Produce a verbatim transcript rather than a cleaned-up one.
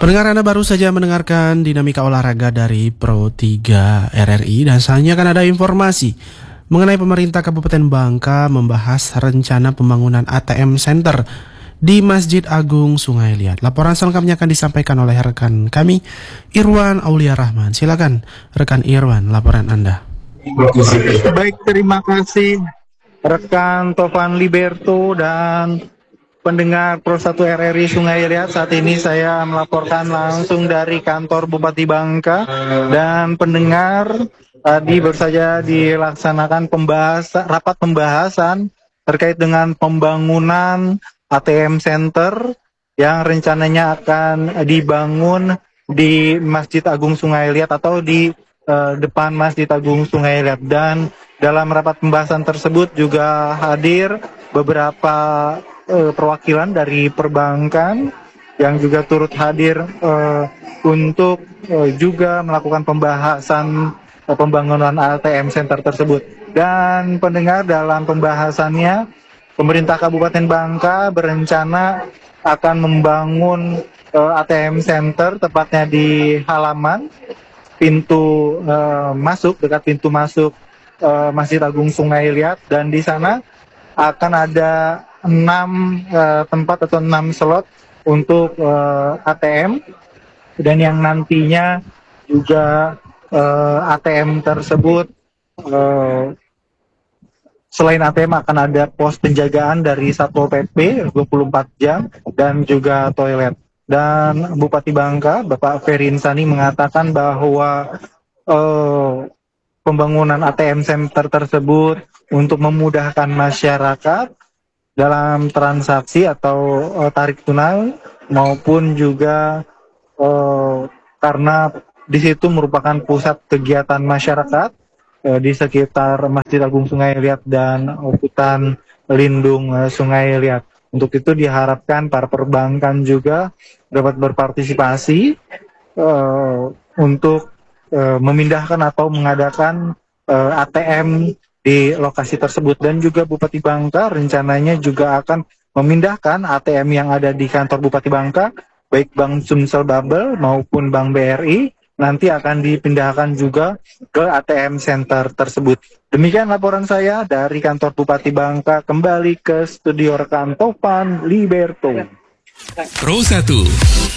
Pendengar, Anda baru saja mendengarkan dinamika olahraga dari Pro tiga R R I dan selanjutnya akan ada informasi mengenai pemerintah Kabupaten Bangka membahas rencana pembangunan A T M Center di Masjid Agung Sungai Liat. Laporan selengkapnya akan disampaikan oleh rekan kami, Irwan Aulia Rahman. Silakan rekan Irwan, laporan Anda. Baik, terima kasih rekan Tovan Liberto dan pendengar Pro satu R R I Sungai Liat. Saat ini saya melaporkan langsung dari kantor Bupati Bangka, dan pendengar, tadi baru saja dilaksanakan pembahasan, rapat pembahasan terkait dengan pembangunan A T M Center yang rencananya akan dibangun di Masjid Agung Sungai Liat atau di uh, depan Masjid Agung Sungai Liat. Dan dalam rapat pembahasan tersebut juga hadir beberapa uh, perwakilan dari perbankan yang juga turut hadir uh, untuk uh, juga melakukan pembahasan uh, pembangunan A T M Center tersebut. Dan pendengar, dalam pembahasannya pemerintah Kabupaten Bangka berencana akan membangun uh, A T M Center tepatnya di halaman pintu uh, masuk, dekat pintu masuk uh, Masjid Agung Sungai Liat, dan di sana akan ada enam uh, tempat atau enam slot untuk uh, A T M, dan yang nantinya juga uh, A T M tersebut uh, selain A T M akan ada pos penjagaan dari Satpol P P dua puluh empat jam dan juga toilet. Dan Bupati Bangka, Bapak Ferry Insani, mengatakan bahwa uh, pembangunan A T M Center tersebut untuk memudahkan masyarakat dalam transaksi atau uh, tarik tunai, maupun juga uh, karena di situ merupakan pusat kegiatan masyarakat uh, di sekitar Masjid Agung Sungai Liat dan hutan lindung uh, Sungai Liat. Untuk itu diharapkan para perbankan juga dapat berpartisipasi uh, untuk uh, memindahkan atau mengadakan uh, A T M di lokasi tersebut. Dan juga Bupati Bangka rencananya juga akan memindahkan A T M yang ada di kantor Bupati Bangka, baik Bank Sumsel Babel maupun Bank B R I, nanti akan dipindahkan juga ke A T M Center tersebut. Demikian laporan saya dari kantor Bupati Bangka. Kembali ke studio rekan Tovan Liberto. Pro satu